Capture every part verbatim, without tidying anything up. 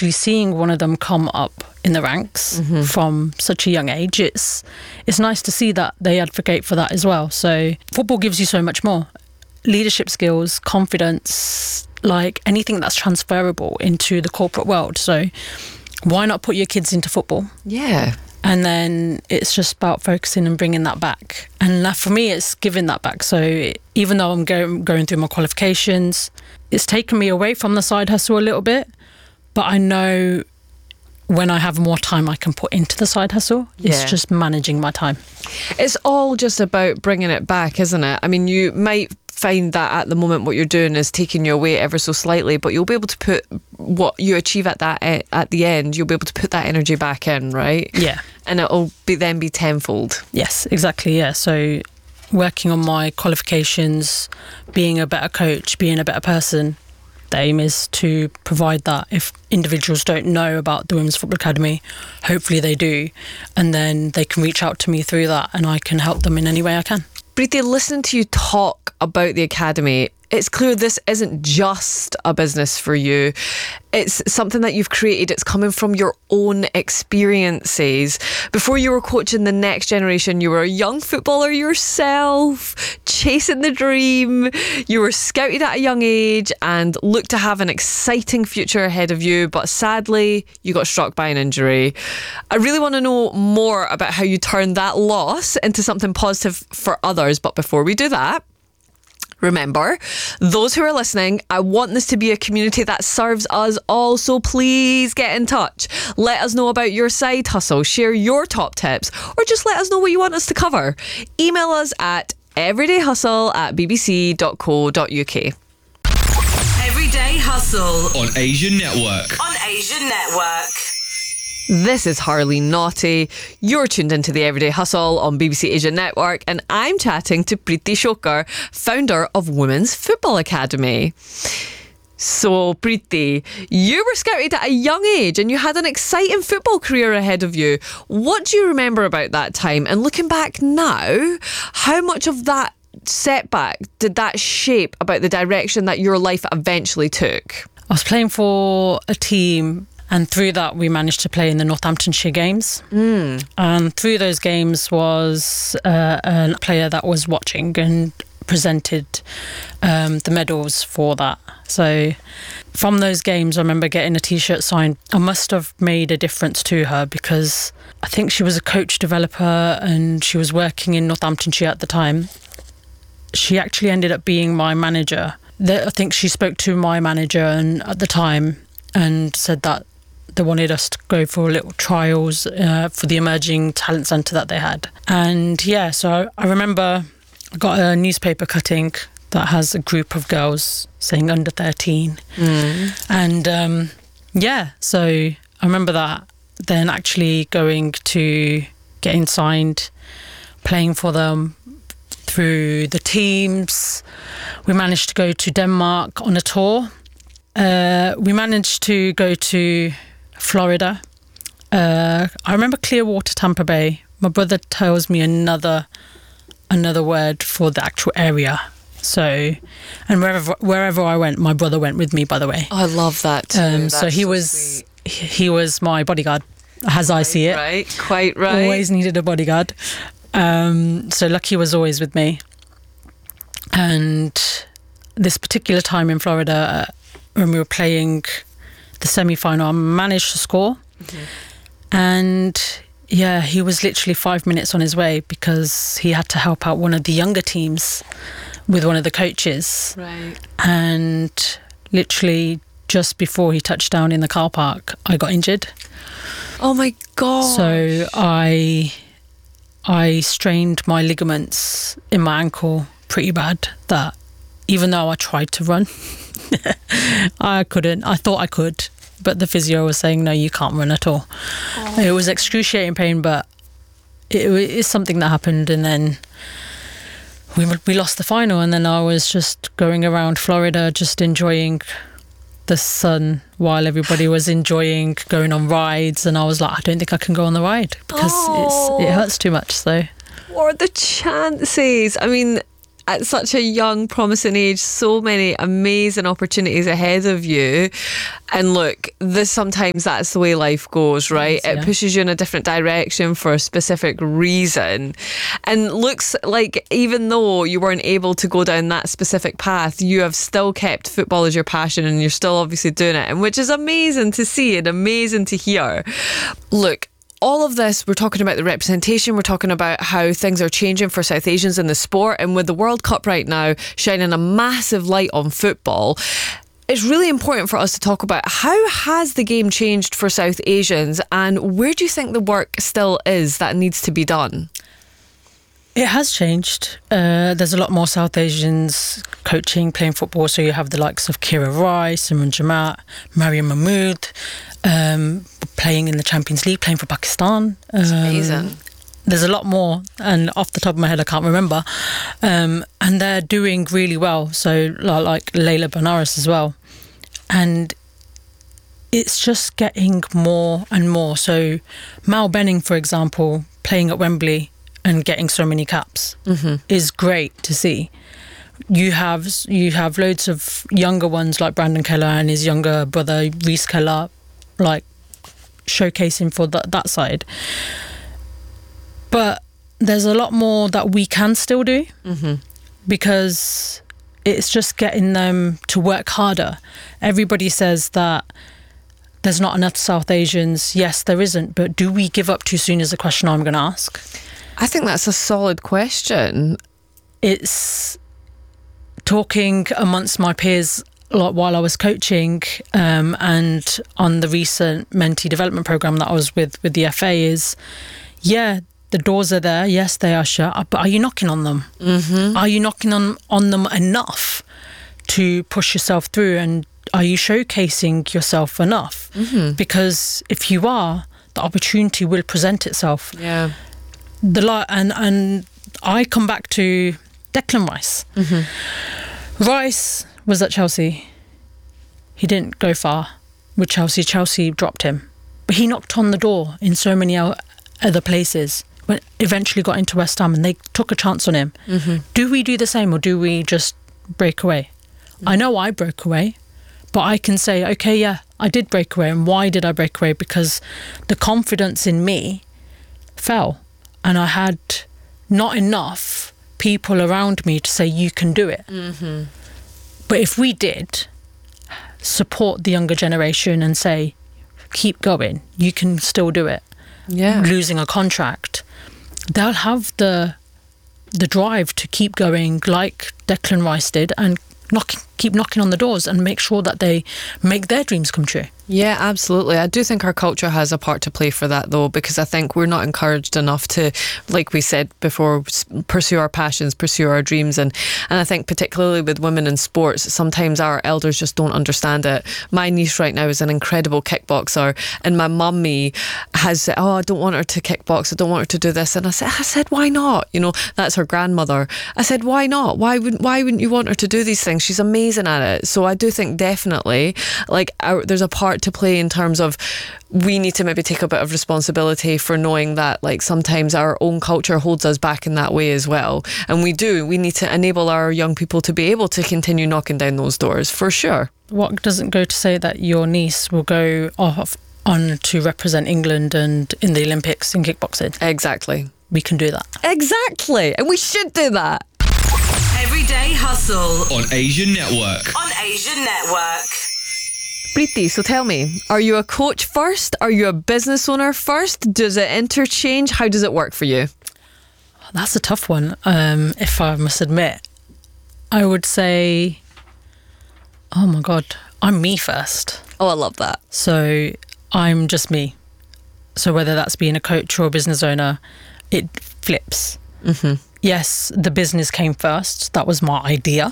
actually seeing one of them come up in the ranks mm-hmm. from such a young age, it's it's nice to see that they advocate for that as well. So football gives you so much more. Leadership skills, confidence, like anything that's transferable into the corporate world. So why not put your kids into football? Yeah. And then it's just about focusing and bringing that back. And that, for me, it's giving that back. So even though I'm going, going through my qualifications, it's taken me away from the side hustle a little bit. But I know when I have more time I can put into the side hustle. It's Yeah. just managing my time. It's all just about bringing it back, isn't it? I mean, you might find that at the moment what you're doing is taking you away ever so slightly, but you'll be able to put what you achieve at that e- at the end, you'll be able to put that energy back in, right? Yeah. And it'll be then be tenfold. Yes, exactly, yeah. So working on my qualifications, being a better coach, being a better person, the aim is to provide that. If individuals don't know about the Women's Football Academy, hopefully they do, and then they can reach out to me through that and I can help them in any way I can. Preeti, listening to you talk about the academy, it's clear this isn't just a business for you. It's something that you've created. It's coming from your own experiences. Before you were coaching the next generation, you were a young footballer yourself, chasing the dream. You were scouted at a young age and looked to have an exciting future ahead of you. But sadly, you got struck by an injury. I really want to know more about how you turned that loss into something positive for others. But before we do that, remember, those who are listening, I want this to be a community that serves us all, so please get in touch. Let us know about your side hustle, share your top tips, or just let us know what you want us to cover. Email us at everydayhustle at bbc dot co dot uk. Everyday Hustle on Asian Network. On Asian Network. This is Harley Naughty. You're tuned into the Everyday Hustle on B B C Asia Network, and I'm chatting to Preeti Chokar, founder of Women's Football Academy. So, Preeti, you were scouted at a young age and you had an exciting football career ahead of you. What do you remember about that time? And looking back now, how much of that setback did that shape about the direction that your life eventually took? I was playing for a team, and through that we managed to play in the Northamptonshire games. Mm. And through those games was uh, a player that was watching and presented um, the medals for that. So from those games I remember getting a t-shirt signed. I must have made a difference to her because I think she was a coach developer and she was working in Northamptonshire at the time. She actually ended up being my manager. I think she spoke to my manager and at the time and said that they wanted us to go for little trials uh, for the emerging talent centre that they had. And yeah, so I remember I got a newspaper cutting that has a group of girls saying under thirteen. Mm. And um, yeah, so I remember that. Then actually going to getting signed, playing for them through the teams. We managed to go to Denmark on a tour. Uh, we managed to go to Florida. Uh, I remember Clearwater, Tampa Bay. My brother tells me another another word for the actual area. So, and wherever wherever I went, my brother went with me. By the way, oh, I love that too. Um, so he so was sweet. he was my bodyguard, as I see it. Right, quite right. Always needed a bodyguard. Um, so Lucky was always with me. And this particular time in Florida, uh, when we were playing the semi-final, I managed to score. Mm-hmm. And yeah, he was literally five minutes on his way because he had to help out one of the younger teams with one of the coaches. Right. And literally just before he touched down in the car park, I got injured. Oh my God. So I I strained my ligaments in my ankle pretty bad, that even though I tried to run, I couldn't. I thought I could, but the physio was saying, no, you can't run at all. Oh. It was excruciating pain, but it is something that happened. And then we we lost the final, and then I was just going around Florida just enjoying the sun while everybody was enjoying going on rides, and I was like, I don't think I can go on the ride because oh. it's, it hurts too much. So what are the chances? I mean, at such a young, promising age, so many amazing opportunities ahead of you. And look, this sometimes that's the way life goes, right? Yes, yeah. It pushes you in a different direction for a specific reason. And looks like even though you weren't able to go down that specific path, you have still kept football as your passion and you're still obviously doing it, and which is amazing to see and amazing to hear. Look, all of this, we're talking about the representation, we're talking about how things are changing for South Asians in the sport, and with the World Cup right now shining a massive light on football, it's really important for us to talk about how has the game changed for South Asians, and where do you think the work still is that needs to be done? It has changed. Uh, there's a lot more South Asians coaching, playing football. So you have the likes of Kira Rai, Simran Jamaat, Mariam Mahmood, um, playing in the Champions League, playing for Pakistan. It's um, amazing. There's a lot more, and off the top of my head, I can't remember. Um, and they're doing really well. So like Layla Banaras as well. And it's just getting more and more. So Mal Benning, for example, playing at Wembley and getting so many caps mm-hmm. is great to see. You have you have loads of younger ones like Brandon Keller and his younger brother Reece Keller, like showcasing for that that side. But there's a lot more that we can still do mm-hmm. because it's just getting them to work harder. Everybody says that there's not enough South Asians. Yes, there isn't. But do we give up too soon is the question I'm going to ask. I think that's a solid question. It's talking amongst my peers like while I was coaching um, and on the recent mentee development program that I was with with the F A is, yeah, the doors are there. Yes, they are shut. But are you knocking on them? Mm-hmm. Are you knocking on, on them enough to push yourself through? And are you showcasing yourself enough? Mm-hmm. Because if you are, the opportunity will present itself. Yeah. The lot, and and I come back to Declan Rice. Mm-hmm. Rice was at Chelsea. He didn't go far with Chelsea. Chelsea dropped him, but he knocked on the door in so many other places. When eventually got into West Ham, and they took a chance on him. Mm-hmm. Do we do the same, or do we just break away? Mm-hmm. I know I broke away, but I can say, okay, yeah, I did break away. And why did I break away? Because the confidence in me fell. And I had not enough people around me to say, you can do it. Mm-hmm. But if we did support the younger generation and say, keep going, you can still do it. Yeah. Losing a contract, they'll have the the drive to keep going like Declan Rice did and knock, keep knocking on the doors and make sure that they make their dreams come true. Yeah, absolutely. I do think our culture has a part to play for that, though, because I think we're not encouraged enough to, like we said before, pursue our passions, pursue our dreams. And, and I think particularly with women in sports, sometimes our elders just don't understand it. My niece right now is an incredible kickboxer, and my mummy has said, oh, I don't want her to kickbox, I don't want her to do this. And I said, I said, why not? You know, that's her grandmother. I said, why not? Why wouldn't, why wouldn't you want her to do these things? She's amazing at it. So I do think definitely, like, our, there's a part to play in terms of we need to maybe take a bit of responsibility for knowing that, like, sometimes our own culture holds us back in that way as well, and we do we need to enable our young people to be able to continue knocking down those doors, for sure. What doesn't go to say that your niece will go off on to represent England and in the Olympics in kickboxing? Exactly. We can do that. Exactly, and we should do that. Everyday Hustle on Asian Network. On Asian Network. Preeti, so tell me, are you a coach first? Are you a business owner first? Does it interchange? How does it work for you? That's a tough one, um, if I must admit. I would say, oh my God, I'm me first. Oh, I love that. So I'm just me. So whether that's being a coach or a business owner, it flips. Mm-hmm. Yes, the business came first. That was my idea.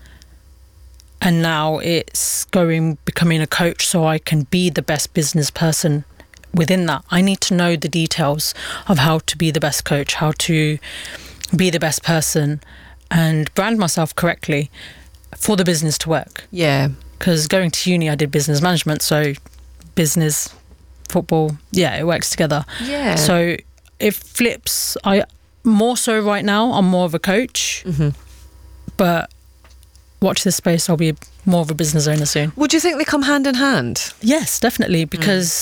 And now it's going, becoming a coach so I can be the best business person within that. I need to know the details of how to be the best coach, how to be the best person and brand myself correctly for the business to work. Yeah. Because going to uni, I did business management. So business, football, yeah, it works together. Yeah. So it flips. I more so right now, I'm more of a coach. Mm-hmm. but watch this space. I'll be more of a business owner soon. Would you think they come hand in hand? Yes, definitely, because